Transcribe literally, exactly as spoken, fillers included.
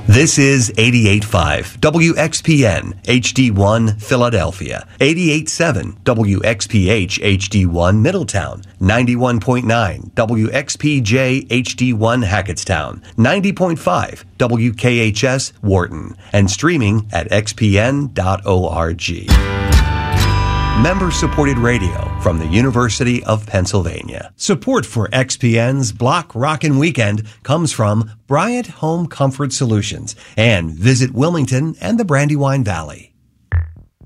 This is eighty-eight point five W X P N H D one Philadelphia, eighty-eight point seven W X P H H D one Middletown, ninety-one point nine W X P J H D one Hackettstown, ninety point five W K H S Wharton, and streaming at x p n dot org. Member-supported radio from the University of Pennsylvania. Support for X P N's Block Rockin' Weekend comes from Bryant Home Comfort Solutions and Visit Wilmington and the Brandywine Valley.